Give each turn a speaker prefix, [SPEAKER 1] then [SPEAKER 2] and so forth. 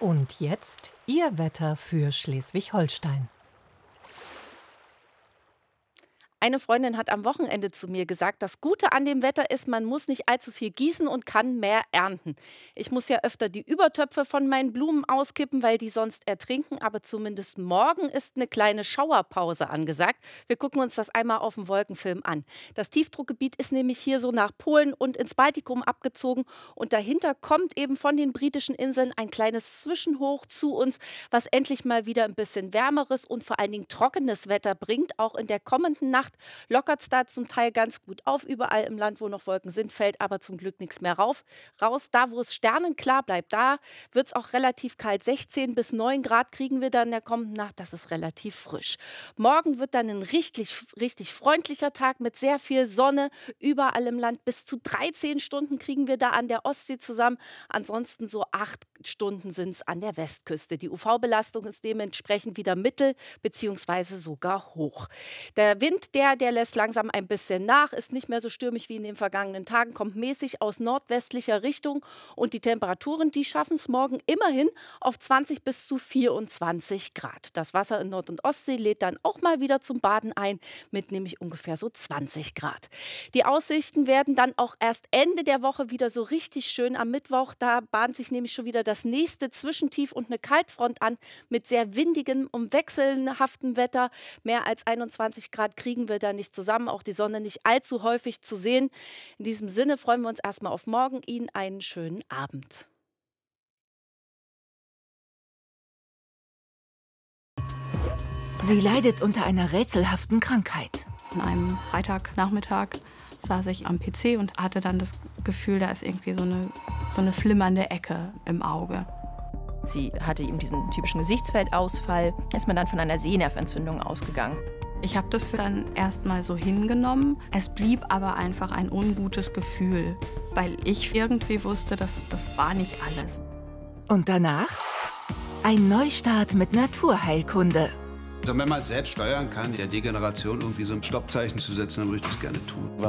[SPEAKER 1] Und jetzt Ihr Wetter für Schleswig-Holstein.
[SPEAKER 2] Eine Freundin hat am Wochenende zu mir gesagt, das Gute an dem Wetter ist, man muss nicht allzu viel gießen und kann mehr ernten. Ich muss ja öfter die Übertöpfe von meinen Blumen auskippen, weil die sonst ertrinken. Aber zumindest morgen ist eine kleine Schauerpause angesagt. Wir gucken uns das einmal auf dem Wolkenfilm an. Das Tiefdruckgebiet ist nämlich hier so nach Polen und ins Baltikum abgezogen. Und dahinter kommt eben von den britischen Inseln ein kleines Zwischenhoch zu uns, was endlich mal wieder ein bisschen wärmeres und vor allen Dingen trockenes Wetter bringt. Auch in der kommenden Nacht lockert es da zum Teil ganz gut auf. Überall im Land, wo noch Wolken sind, fällt aber zum Glück nichts mehr raus. Da, wo es sternenklar bleibt, da wird es auch relativ kalt. 16 bis 9 Grad kriegen wir dann in der kommenden Nacht. Das ist relativ frisch. Morgen wird dann ein richtig, richtig freundlicher Tag mit sehr viel Sonne. Überall im Land bis zu 13 Stunden kriegen wir da an der Ostsee zusammen. Ansonsten so 8 Stunden sind es an der Westküste. Die UV-Belastung ist dementsprechend wieder mittel bzw. sogar hoch. Der Wind, der lässt langsam ein bisschen nach, ist nicht mehr so stürmisch wie in den vergangenen Tagen, kommt mäßig aus nordwestlicher Richtung und die Temperaturen, die schaffen es morgen immerhin auf 20 bis zu 24 Grad. Das Wasser in Nord- und Ostsee lädt dann auch mal wieder zum Baden ein, mit nämlich ungefähr so 20 Grad. Die Aussichten werden dann auch erst Ende der Woche wieder so richtig schön am Mittwoch. Da bahnt sich nämlich schon wieder das nächste Zwischentief und eine Kaltfront an mit sehr windigem und wechselhaftem Wetter. Mehr als 21 Grad kriegen wir da nicht zusammen, auch die Sonne nicht allzu häufig zu sehen. In diesem Sinne freuen wir uns erstmal auf morgen. Ihnen einen schönen Abend.
[SPEAKER 3] Sie leidet unter einer rätselhaften Krankheit.
[SPEAKER 4] An einem Freitagnachmittag saß ich am PC und hatte dann das Gefühl, da ist irgendwie so eine flimmernde Ecke im Auge.
[SPEAKER 5] Sie hatte eben diesen typischen Gesichtsfeldausfall. Ist man dann von einer Sehnerventzündung ausgegangen.
[SPEAKER 4] Ich habe das dann erstmal so hingenommen. Es blieb aber einfach ein ungutes Gefühl, weil ich irgendwie wusste, das war nicht alles.
[SPEAKER 3] Und danach ein Neustart mit Naturheilkunde.
[SPEAKER 6] Also wenn man es selbst steuern kann, der Degeneration irgendwie so ein Stoppzeichen zu setzen, dann würde ich das gerne tun.